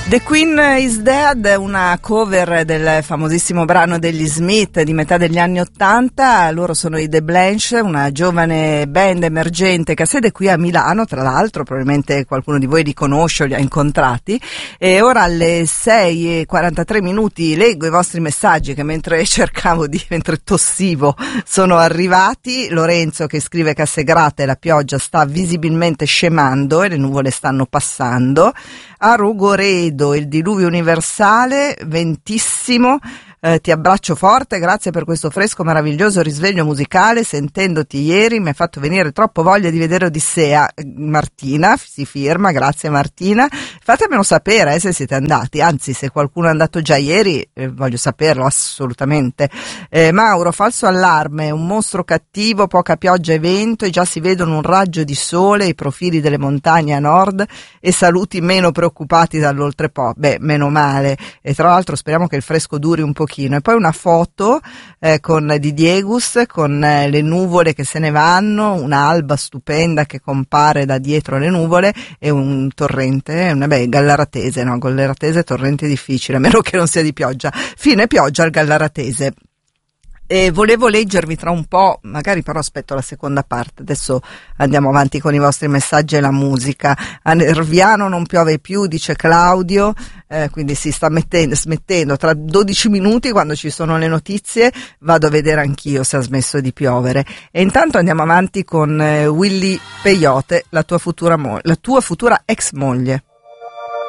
The Queen is Dead, una cover del famosissimo brano degli Smith di metà degli anni '80. Loro sono i The Blanche, una giovane band emergente che ha sede qui a Milano, tra l'altro probabilmente qualcuno di voi li conosce o li ha incontrati. E ora alle 6:43 leggo i vostri messaggi che mentre tossivo sono arrivati. Lorenzo che scrive che a Segrate la pioggia sta visibilmente scemando e le nuvole stanno passando. A Rogoredo il diluvio universale, ventissimo. Ti abbraccio forte, grazie per questo fresco meraviglioso risveglio musicale. Sentendoti ieri mi ha fatto venire troppo voglia di vedere Odissea. Martina si firma, grazie Martina. Fatemelo sapere se siete andati, anzi se qualcuno è andato già ieri voglio saperlo assolutamente. Mauro, falso allarme, un mostro cattivo, poca pioggia e vento e già si vedono un raggio di sole, i profili delle montagne a nord e saluti meno preoccupati dall'oltrepo. Beh, meno male, e tra l'altro speriamo che il fresco duri un pochino. E poi una foto di Diegus con le nuvole che se ne vanno, un'alba stupenda che compare da dietro le nuvole e un torrente, Gallaratese, no? Gallaratese torrente difficile, a meno che non sia di pioggia. Fine pioggia al Gallaratese. E volevo leggervi tra un po', magari però aspetto la seconda parte, adesso andiamo avanti con i vostri messaggi e la musica. A Nerviano non piove più, dice Claudio, quindi si sta smettendo, tra 12 minuti quando ci sono le notizie vado a vedere anch'io se ha smesso di piovere. E intanto andiamo avanti con Willy Peyote, la tua futura ex moglie.